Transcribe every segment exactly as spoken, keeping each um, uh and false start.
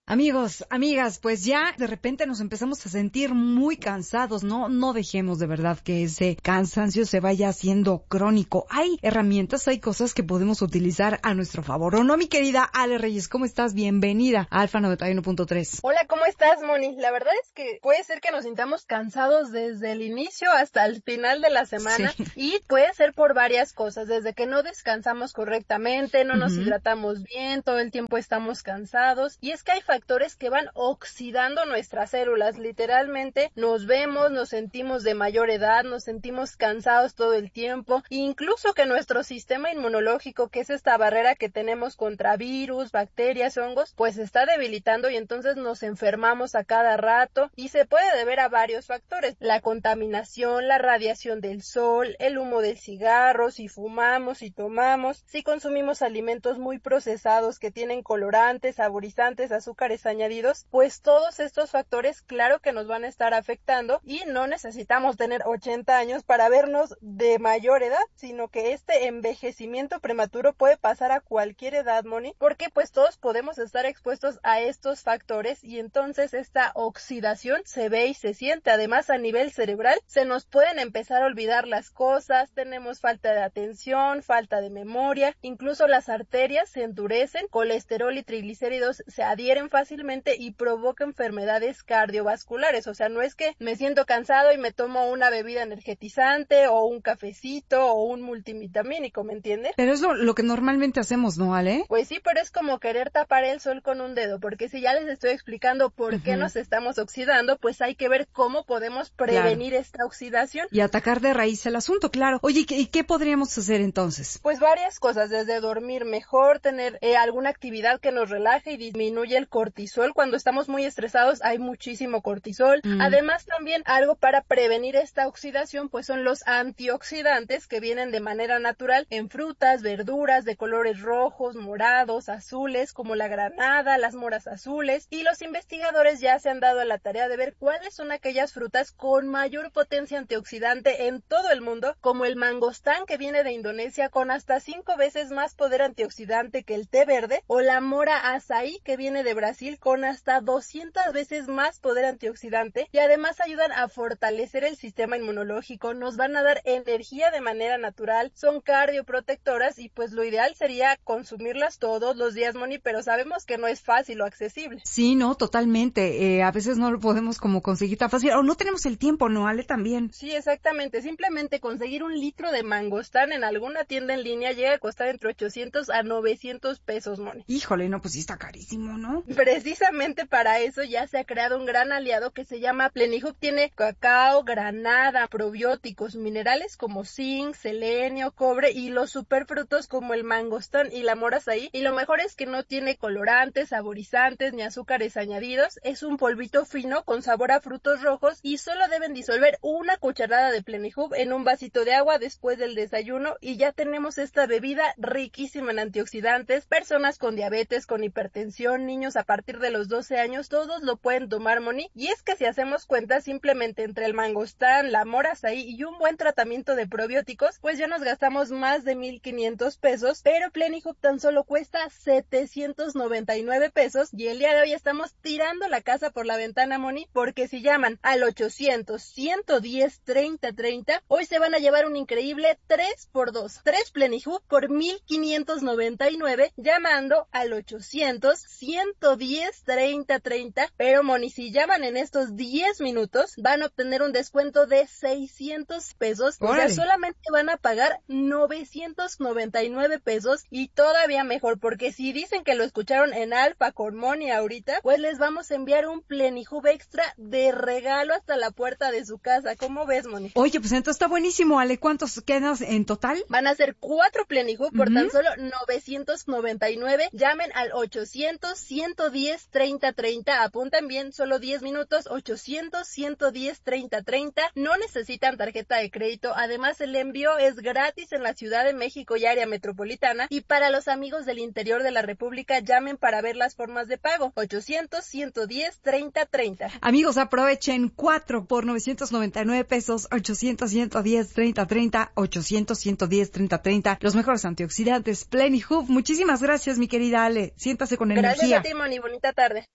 Amigos, amigas, pues ya de repente nos empezamos a sentir muy cansados, ¿no? No dejemos de verdad que ese cansancio se vaya haciendo crónico. Hay herramientas, hay cosas que podemos utilizar a nuestro favor. ¿O no, mi querida Ale Reyes? ¿Cómo estás? Bienvenida a Alfa noventa y uno punto tres. Hola, ¿cómo estás, Moni? La verdad es que puede ser que nos sintamos cansados desde el inicio hasta el final de la semana, sí. Y puede ser por varias cosas, desde que no descansamos correctamente, no nos uh-huh. hidratamos bien, todo el tiempo estamos cansados, y es que hay factores que van oxidando nuestras células, literalmente nos vemos, nos sentimos de mayor edad, nos sentimos cansados todo el tiempo, incluso que nuestro sistema inmunológico, que es esta barrera que tenemos contra virus, bacterias, hongos, pues se está debilitando y entonces nos enfermamos a cada rato, y se puede deber a varios factores: la contaminación, la radiación del sol, el humo del cigarro, si fumamos, si tomamos, si consumimos alimentos muy procesados que tienen colorantes, saborizantes, azúcares añadidos, pues todos estos factores claro que nos van a estar afectando, y no necesitamos tener ochenta años para vernos de mayor edad, sino que este envejecimiento prematuro puede pasar a cualquier edad, Moni, porque pues todos podemos estar expuestos a estos factores, y entonces esta oxidación se ve y se siente. Además, a nivel cerebral se nos pueden empezar a olvidar las cosas, tenemos falta de atención, falta de memoria, incluso las arterias se endurecen, colesterol y triglicéridos se adhieren fácilmente y provoca enfermedades cardiovasculares. O sea, no es que me siento cansado y me tomo una bebida energetizante o un cafecito o un multivitamínico, ¿me entiendes? Pero es lo, lo que normalmente hacemos, ¿no, Ale? Pues sí, pero es como querer tapar el sol con un dedo, porque si ya les estoy explicando por uh-huh. qué nos estamos oxidando, pues hay que ver cómo podemos prevenir claro. esta oxidación. Y atacar de raíz el asunto, claro. Oye, ¿y qué podríamos hacer entonces? Pues varias cosas, desde dormir mejor, tener eh, alguna actividad que nos relaje y disminuye el cortisol. Cuando estamos muy estresados hay muchísimo cortisol. Mm. Además, también algo para prevenir esta oxidación pues son los antioxidantes, que vienen de manera natural en frutas, verduras de colores rojos, morados, azules, como la granada, las moras azules, y los investigadores ya se han dado a la tarea de ver cuáles son aquellas frutas con mayor potencia antioxidante en todo el mundo, como el mangostán, que viene de Indonesia, con hasta cinco veces más poder antioxidante que el té verde, o la mora azaí, que viene de Brasil, con hasta doscientas veces más poder antioxidante, y además ayudan a fortalecer el sistema inmunológico, nos van a dar energía de manera natural, son cardioprotectoras, y pues lo ideal sería consumirlas todos los días, Moni, pero sabemos que no es fácil o accesible. Sí, no, totalmente, eh, a veces no lo podemos como conseguir tan fácil, o no tenemos el tiempo, ¿no, Ale? También. Sí, exactamente, simplemente conseguir un litro de mangostán en alguna tienda en línea llega a costar entre ochocientos a novecientos pesos, Moni. Híjole, no, pues sí está carísimo, ¿no? Precisamente para eso ya se ha creado un gran aliado que se llama Plenihub. Tiene cacao, granada, probióticos, minerales como zinc, selenio, cobre, y los superfrutos como el mangostán y la mora azaí. Y lo mejor es que no tiene colorantes, saborizantes ni azúcares añadidos. Es un polvito fino con sabor a frutos rojos, y solo deben disolver una cucharada de Plenihub en un vasito de agua después del desayuno, y ya tenemos esta bebida riquísima en antioxidantes. Personas con diabetes, con hipertensión, niños a partir de los doce años, todos lo pueden tomar, Moni. Y es que si hacemos cuenta, simplemente entre el mangostán, la mora azaí y un buen tratamiento de probióticos, pues ya nos gastamos más de mil quinientos pesos, pero Plenihub tan solo cuesta setecientos noventa y nueve pesos, y el día de hoy estamos tirando la casa por la ventana, Moni, porque si llaman al ochocientos, ciento diez, treinta, treinta, hoy se van a llevar un increíble tres por dos, tres Plenihub por mil quinientos noventa y nueve, llamando al ochocientos, ciento diez, treinta, treinta, pero Moni, si llaman en estos diez minutos, van a obtener un descuento de seiscientos pesos, ¡órale! O sea, solamente van a pagar novecientos noventa y nueve pesos, y todavía mejor, porque si dicen que lo escucharon en Alfa con Moni ahorita, pues les vamos a enviar un Plenihub extra de regalo hasta la puerta de su casa. ¿Cómo ves, Moni? Oye, pues entonces está buenísimo, Ale. ¿Cuántos quedan en total? Van a ser cuatro Plenihub por uh-huh. tan solo novecientos noventa y nueve. Llamen al ochocientos, ciento diez, treinta, treinta. Apuntan bien, solo diez minutos. ochocientos, ciento diez, treinta, treinta. No necesitan tarjeta de crédito. Además, el envío es gratis en la Ciudad de México y área metropolitana. Y para los amigos del interior de la República, llamen para ver las formas de pago. ochocientos, ciento diez, treinta, treinta. Amigos, aprovechen cuatro por novecientos noventa y nueve pesos. ochocientos, ciento diez, treinta, treinta. ochocientos, ciento diez, treinta, treinta. Los mejores antioxidantes Plenihub. Muchísimas gracias, mi querida Ale. Siéntase con Gracias energía. Gracias a ti, Moni. Bonita tarde.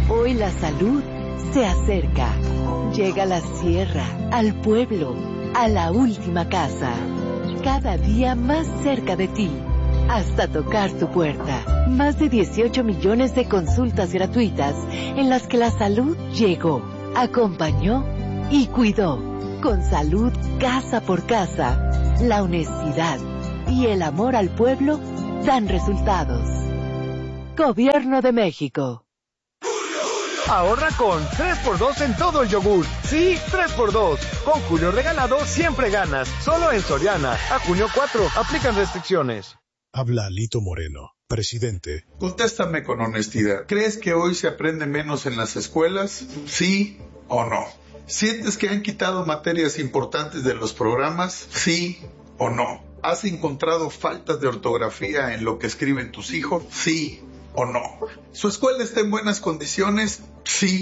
Hoy la salud se acerca. Llega a la sierra, al pueblo, a la última casa. Cada día más cerca de ti, hasta tocar tu puerta. Más de dieciocho millones de consultas gratuitas en las que la salud llegó, acompañó y cuidó. Con salud casa por casa, la honestidad y el amor al pueblo dan resultados. Gobierno de México. Ahorra con tres por dos en todo el yogur. Sí, tres por dos. Con Julio Regalado siempre ganas. Solo en Soriana. A junio cuatro. Aplican restricciones. Habla Alito Moreno, presidente. Contéstame con honestidad. ¿Crees que hoy se aprende menos en las escuelas? ¿Sí o no? ¿Sientes que han quitado materias importantes de los programas? ¿Sí o no? ¿Has encontrado faltas de ortografía en lo que escriben tus hijos? ¿Sí o no? ¿Su escuela está en buenas condiciones? Sí